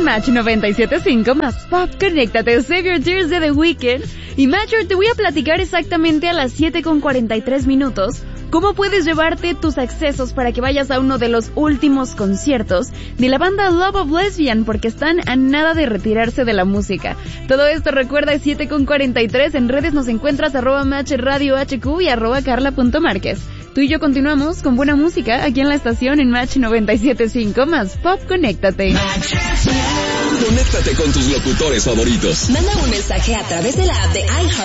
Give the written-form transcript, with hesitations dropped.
en Match 97.5 más Pop. Conéctate, Save Your Tears de The Weeknd. Y Matcher, te voy a platicar exactamente a las 7:43 cómo puedes llevarte tus accesos para que vayas a uno de los últimos conciertos de la banda Love of Lesbian, porque están a nada de retirarse de la música. Todo esto, recuerda, es 7:43. En redes nos encuentras @Match Radio HQ y @Carla.Márquez. Tú y yo continuamos con buena música aquí en la estación en Match 97.5 más Pop. Conéctate. Conéctate con tus locutores favoritos. Manda un mensaje a través de la app de iHeart